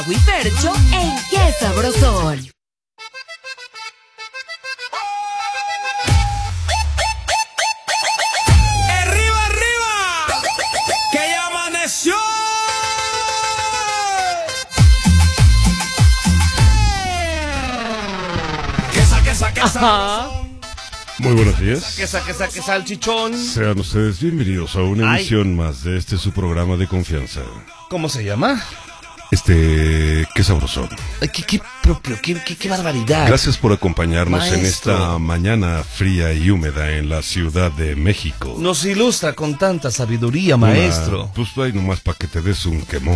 Fercho en Qué Sabrosón. ¡Arriba, arriba! ¡Que ya amaneció! Que saque. Muy buenos días. Que saque salchichón. Sean ustedes bienvenidos a una emisión más de su programa de confianza. ¿Cómo se llama? Qué sabrosón. Ay, qué propio, qué barbaridad. Gracias por acompañarnos Maestro. en esta mañana fría y húmeda en la Ciudad de México. Nos ilustra con tanta sabiduría, maestro. Pues ahí nomás para que te des un quemón.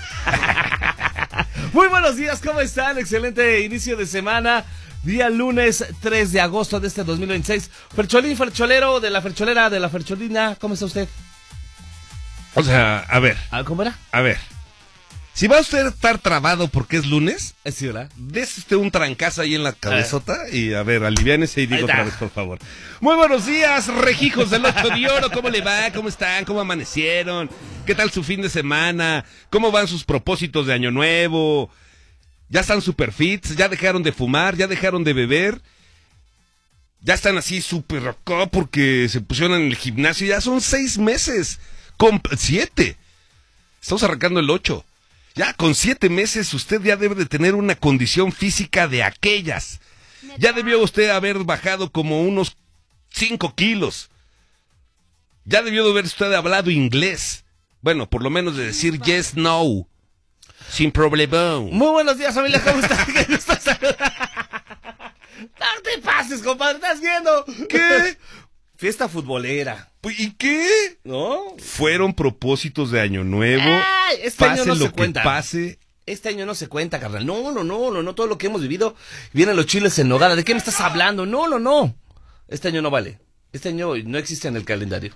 Muy buenos días, ¿cómo están? Excelente inicio de semana. Día lunes 3 de agosto de este 2026. Fercholín, fercholero, de la fercholera, de la fercholina, ¿cómo está usted? O sea, a ver. ¿Cómo era? A ver. Si va usted a estar trabado porque es lunes, Sí, ¿verdad? des usted un trancazo ahí en la cabezota y a ver, aliviánese y digo Ahí está. otra vez, por favor. Muy buenos días, rejijos del 8 de oro, ¿cómo le va? ¿Cómo están? ¿Cómo amanecieron? ¿Qué tal su fin de semana? ¿Cómo van sus propósitos de año nuevo? ¿Ya están super fits? ¿Ya dejaron de fumar? ¿Ya dejaron de beber? ¿Ya están así súper acá porque se pusieron en el gimnasio? Ya son 6 meses, 7. Estamos arrancando el 8. Ya con 7 meses usted ya debe de tener una condición física de aquellas. Ya debió usted haber bajado como unos 5 kilos. Ya debió de haber usted hablado inglés. Bueno, por lo menos de decir yes, no. Sin problema. Muy buenos días, familia, ¿cómo están? Qué gusto saludar. No te pases, compadre, ¿estás viendo? ¿Qué? Fiesta futbolera, ¿Y qué? ¿no? Fueron propósitos de año nuevo. Ay, este año Pase no lo se que cuenta. pase. Este año no se cuenta, carnal. No, todo lo que hemos vivido. Vienen los chiles en nogada. ¿De qué me estás hablando? No. Este año no vale. Este año no existe en el calendario.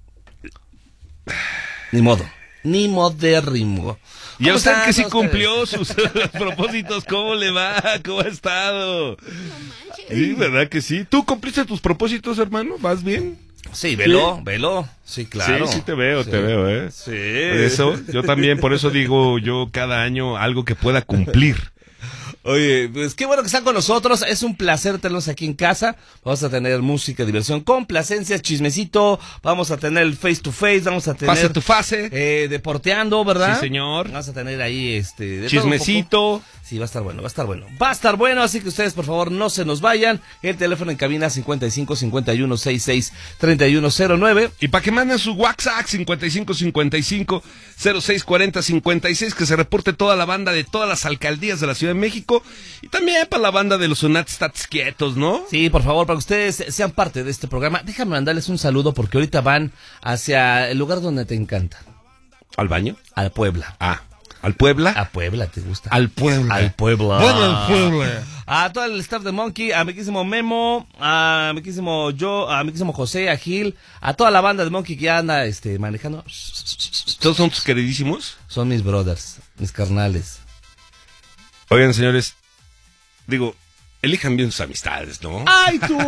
Ni modo. Ni modérrimo. Y a ¿Cómo usted están que sí ustedes? cumplió sus propósitos, ¿cómo le va? ¿Cómo ha estado? Sí, ¿verdad que sí? ¿Tú cumpliste tus propósitos, hermano? ¿Vas bien? Sí, velo. Sí, claro. Sí, te veo, ¿eh? Sí. Por eso, yo también, por eso digo yo cada año algo que pueda cumplir. Oye, pues qué bueno que están con nosotros. Es un placer tenerlos aquí en casa. Vamos a tener música, diversión, complacencias, chismecito. Vamos a tener el face to face. Vamos a tener Pase tu fase. deporteando, ¿verdad? Sí, señor. Vamos a tener ahí de todo un Chismecito. poco. Sí, va a estar bueno. Va a estar bueno, así que ustedes, por favor, no se nos vayan. El teléfono en cabina 55 51 66 3109. Y para que manden su WhatsApp 5555 0640 56, que se reporte toda la banda de todas las alcaldías de la Ciudad de México. Y también para la banda de los Sonatstats quietos, ¿no? Sí, por favor, para que ustedes sean parte de este programa. Déjame mandarles un saludo porque ahorita van hacia el lugar donde te encanta. ¿Al baño? Al Puebla. Ah, ¿al Puebla? A Puebla, ¿te gusta? Al Puebla. Al Puebla. Bueno, al Puebla. A todo el staff de Monkey, a mi quísimo Memo, a mi quísimo José, a Gil, a toda la banda de Monkey que anda manejando. ¿Todos son tus queridísimos? Son mis brothers, mis carnales. Oigan, señores, digo, elijan bien sus amistades, ¿no? ¡Ay, tú!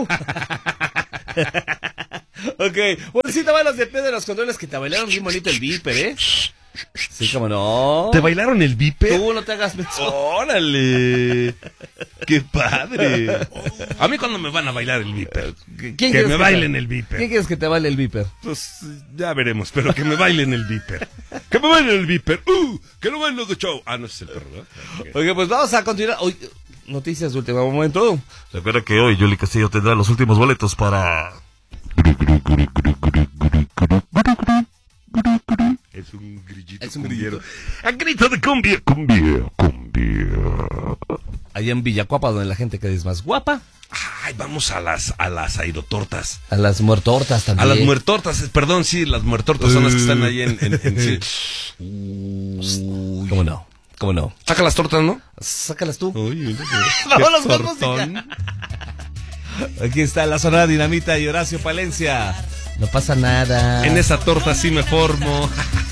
Ok, bueno, sí te bailas de pedo de los controles que te bailaron bien bonito el Viper, ¿eh? Sí, cómo no. ¿Te bailaron el Viper? Tú no te hagas menso. ¡Órale! ¡Qué padre! A mí cuando me van a bailar el Viper. Que me bailen el Viper. ¿Quién quieres que te baile el Viper? Pues ya veremos, pero que me bailen el Viper. ¡Que me bailen el Viper! ¡Que no bailen el show! Ah, no, ese es el perro, ¿no? Okay. Oye, pues vamos a continuar. Hoy, noticias de último momento. Recuerda que hoy Yoli Castillo tendrá los últimos boletos para... Es un grillito Es un cumbiero. grillito. ¡A grito de cumbia! Allá en Villacuapa, donde la gente queda es más guapa. Ay, vamos a las aerotortas. A las muertortas también. A las muertortas, perdón, sí, las muertortas son las que están ahí en sí. Uy. ¿Cómo no? ¿Cómo no? Saca las tortas, ¿no? Sácalas tú. Uy, Vámonos con tortón. música. Aquí está la Sonora Dinamita y Horacio Palencia. No pasa nada. En esa torta sí me formo.